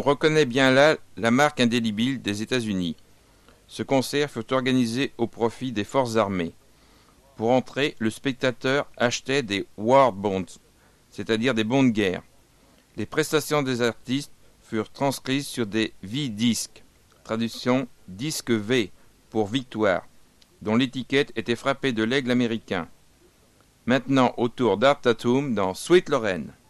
On reconnaît bien là la marque indélébile des États-Unis. Ce concert fut organisé au profit des forces armées. Pour entrer, le spectateur achetait des war bonds, c'est-à-dire des bons de guerre. Les prestations des artistes furent transcrites sur des V-disques, traduction disque V pour victoire, dont l'étiquette était frappée de l'aigle américain. Maintenant au tour d'Art Tatum dans Sweet Lorraine.